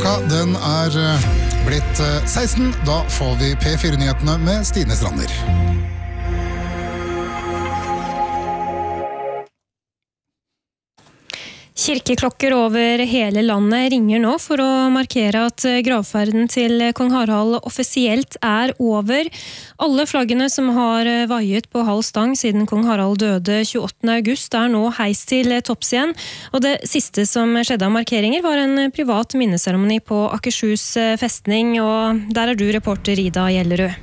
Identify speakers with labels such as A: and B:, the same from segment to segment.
A: Klokka den blitt 16. Da får vi P4-nyhetene med Stine Strander.
B: Kirkeklokker over hele landet ringer nå for å markere at gravferden til kong Harald offisielt over. Alle flaggene som har vaiet på halv stang siden kong Harald døde 28. august nå heist til topps igjen. Og det siste som skjedde av markeringer var en privat minneseremoni på Akershus festning, og der du reporter Ida Gjellerud.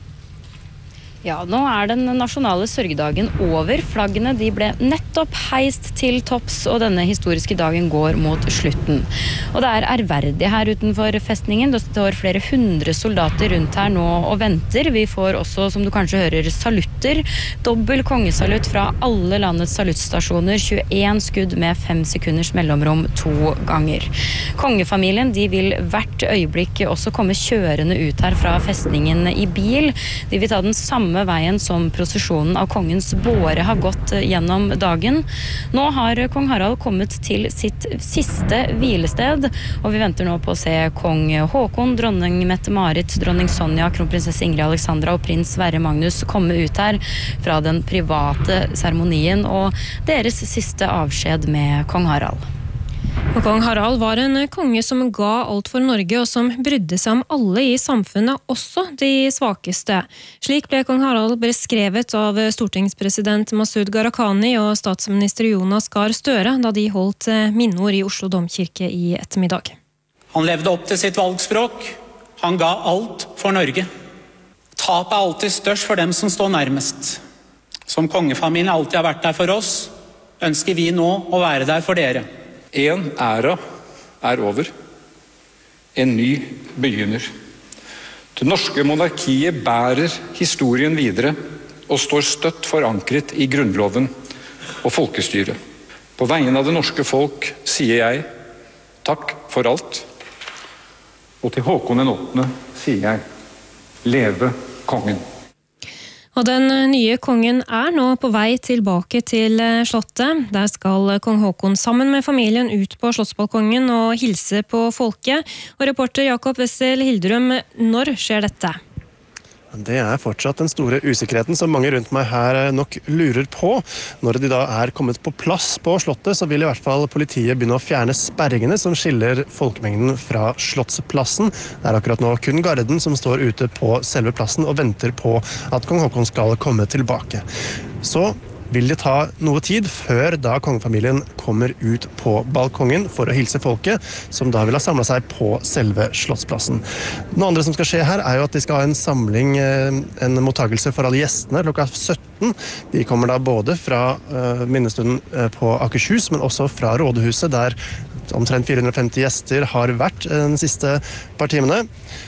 C: Ja, nå den nasjonale sørgedagen over. Flaggene de ble nettopp heist til topps, og denne historiske dagen går mot slutten. Og det ærverdig her utenfor festningen. Det står flere hundre soldater rundt her nå og venter. Vi får også, som du kanskje hører, salutter. Dobbel kongesalutt fra alle landets saluttstasjoner. 21 skudd med 5 sekunders mellomrom 2 ganger. Kongefamilien de vil hvert øyeblikk også komme kjørende ut her fra festningen i bil. De vil ta den samme veien som prosesjonen av kongens båre har gått gjennom dagen. Nå har kong Harald kommet til sitt siste hvilested, og vi venter nå på å se kong Håkon, dronning Mette-Marit, dronning Sonja, kronprinsesse Ingrid Alexandra og prins Sverre Magnus komme ut her fra den private seremonien og deres siste avskjed med kong Harald.
B: Og kong Harald var en konge som ga alt for Norge, og som brydde seg om alle i samfunnet, også de svakeste. Slik ble kong Harald beskrevet av stortingspresident Masud Gharahkhani og statsminister Jonas Gahr Støre da de holdt minneord i Oslo Domkirke i ettermiddag.
D: Han levde opp til sitt valgspråk. Han ga alt for Norge. Tap alltid størst for dem som står nærmest. Som kongefamilien alltid har vært der for oss, ønsker vi nå å være der for dere.
E: En æra over. En ny begynner. Det norske monarkiet bærer historien videre og står støtt forankret i grunnloven og folkestyret. På vegne av det norske folk sier jeg takk for alt. Og til Håkon den 8. sier jeg leve kongen.
B: Og den nye kongen nå på vei tilbake til slottet. Der skal kong Håkon sammen med familien ut på slottsbalkongen og hilse på folket. Og reporter Jakob Wessel Hilderum, når skjer dette?
F: Det fortsatt den store usikkerheten som mange rundt meg her nok lurer på. Når de da kommet på plass på slottet, så vil i hvert fall politiet begynne å fjerne sperringene som skiller folkemengden fra slottsplassen. Det akkurat nå kun garden som står ute på selve plassen og venter på at kong Håkon skal komme tilbake. Så vil det ta noe tid før da kongefamilien kommer ut på balkongen for å hilse folket, som da vil ha samlet seg på selve slottsplassen. Noe andre som skal skje her jo at de skal ha en samling, en mottagelse for alle gjestene klokka 17. De kommer da både fra minnestunden på Akershus, men også fra rådhuset, der omtrent 450 gjester har vært de siste par timene.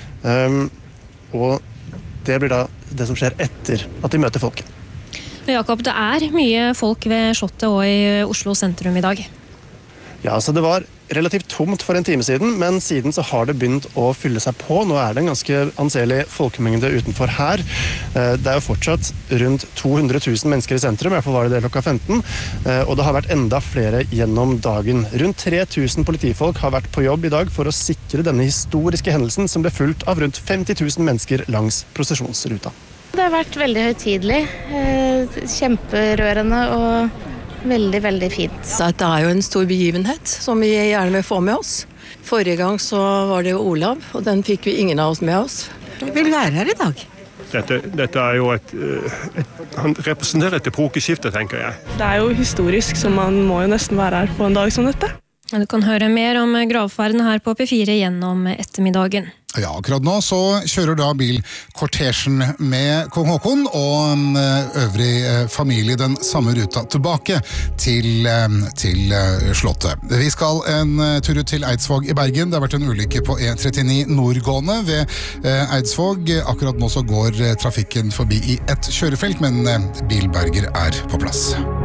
F: Og det blir da det som skjer etter at de møter folket.
B: Jakob, det mye folk ved slottet og i Oslo sentrum i dag.
F: Ja, så det var relativt tomt for en time siden, men siden så har det begynt å fylle seg på. Nå det en ganske anselig folkemengde utenfor her. Det jo fortsatt rundt 200 000 mennesker i sentrum, i hvert fall var det klokka 15, og det har vært enda flere gjennom dagen. Rundt 3000 politifolk har vært på jobb i dag for å sikre denne historiske hendelsen som ble fulgt av rundt 50 000 mennesker langs prosesjonsruta.
G: Det har vært veldig høytidelig, kjemperørende og veldig, veldig fint.
H: Dette jo en stor begivenhet som vi gjerne vil få med oss. Forrige gang så var det jo Olav, og den fikk vi ingen av oss med oss.
I: Vi vil være her i dag.
J: Dette jo han representerer et epokeskifte, tenker jeg.
K: Det jo historisk, så man må jo nesten være her på en dag som dette.
B: Du kan høre mer om gravferden her på P4 gjennom ettermiddagen.
A: Ja, akkurat nå så kjører da bilkortesjen med kong Håkon og øvrig familie den samme ruta tilbake til slottet. Vi skal en tur ut til Eidsvåg i Bergen. Det har vært en ulykke på E39 nordgående ved Eidsvåg. Akkurat nå så går trafikken forbi i et kjørefelt, men bilberger på plass.